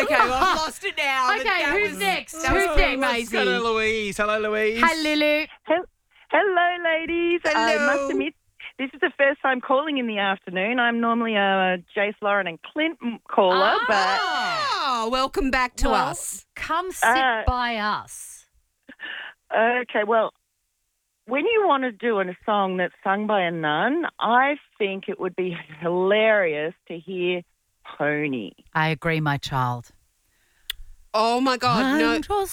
Okay, well, I've lost it now. but Okay, that who's was- next? that was Who's pretty next, amazing. Hello, Louise. Hello, Louise. Hi, Lulu. Hello, ladies. I Hello. must admit, this is the first time calling in the afternoon. I'm normally a Jace, Lauren and Clint caller, but Oh, welcome back to Well, us. Come sit by us. okay, well, when you want to do a song that's sung by a nun, I think it would be hilarious to hear Pony. I agree, my child. Oh, my God. No. I'm just